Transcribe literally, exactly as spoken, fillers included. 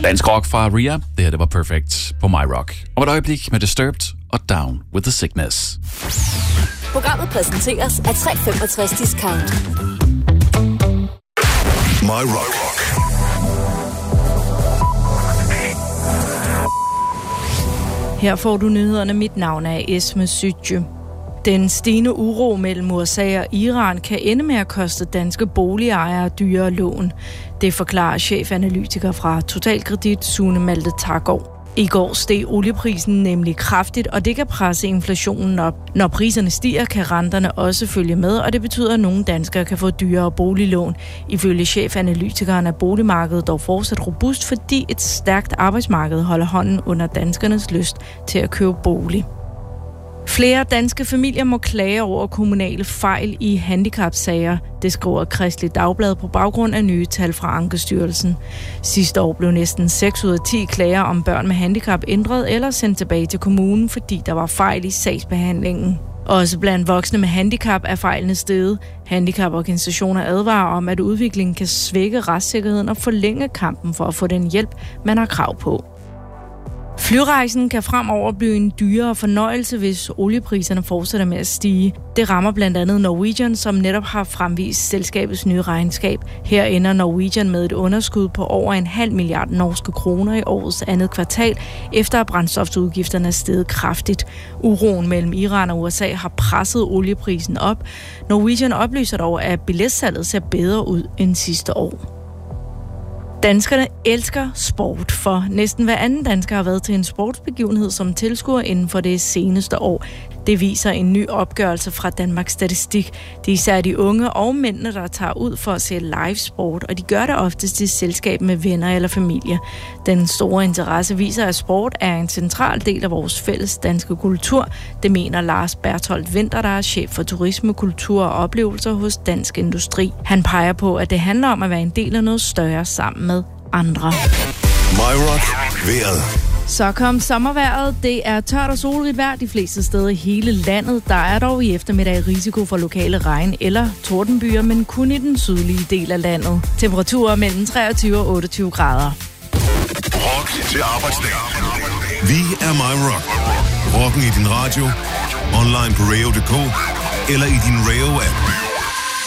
Dansk rock fra Ria. Det her, det var Perfect på My Rock. Om et øjeblik med Disturbed og Down with the Sickness. Programmet præsenteres af tre komma femogtres Discount. My Rock. Her får du nyhederne. Mit navn er Esme Sytje. Den stigende uro mellem U S A og Iran kan ende med at koste danske boligejere dyre lån. Det forklarer chefanalytiker fra Totalkredit, Sune Malte Thargaard. I går steg olieprisen nemlig kraftigt, og det kan presse inflationen op. Når priserne stiger, kan renterne også følge med, og det betyder, at nogle danskere kan få dyrere boliglån. Ifølge chefanalytikeren er boligmarkedet dog fortsat robust, fordi et stærkt arbejdsmarked holder hånden under danskernes lyst til at købe bolig. Flere danske familier må klage over kommunale fejl i handicapsager. Det skriver Kristeligt Dagblad på baggrund af nye tal fra Ankestyrelsen. Sidste år blev næsten seks ud af ti klager om børn med handicap ændret eller sendt tilbage til kommunen, fordi der var fejl i sagsbehandlingen. Også blandt voksne med handicap er fejlene steget. Handicaporganisationer advarer om, at udviklingen kan svække retssikkerheden og forlænge kampen for at få den hjælp, man har krav på. Flyrejsen kan fremover blive en dyrere fornøjelse, hvis oliepriserne fortsætter med at stige. Det rammer blandt andet Norwegian, som netop har fremvist selskabets nye regnskab. Her ender Norwegian med et underskud på over en halv milliard norske kroner i årets andet kvartal, efter at brændstofudgifterne er steget kraftigt. Uroen mellem Iran og U S A har presset olieprisen op. Norwegian oplyser dog, at billetsalget ser bedre ud end sidste år. Danskerne elsker sport, for næsten hver anden dansker har været til en sportsbegivenhed som tilskuer inden for det seneste år. Det viser en ny opgørelse fra Danmarks Statistik. Det er især de unge og mændene, der tager ud for at se live sport, og de gør det oftest i selskab med venner eller familie. Den store interesse viser, at sport er en central del af vores fælles danske kultur. Det mener Lars Bertholdt Winther, der er chef for turisme, kultur og oplevelser hos Dansk Industri. Han peger på, at det handler om at være en del af noget større sammen med andre. My Rock. Vejret. Så kom sommervejret. Det er tørt og solrigt vejr de fleste steder i hele landet. Der er dog i eftermiddag risiko for lokale regn- eller tordenbyer, men kun i den sydlige del af landet. Temperaturer mellem treogtyve og otteogtyve grader. Rock til arbejdsdag. Vi er My Rock. Rocken i din radio, online på radio punktum d k eller i din radio-app.